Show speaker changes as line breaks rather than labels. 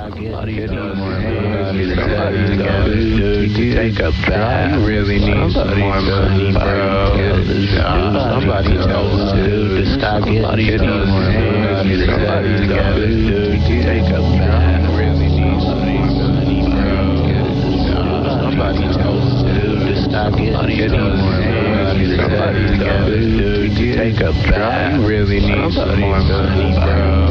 start getting more money. Somebody's got to take a bath. You really need some more money, bro. Somebody else to start getting more money. Somebody's got to take a bath. Really need some more money, bro. Somebody else to start getting more money. Somebody's got to take a bath. You really need some more money, bro.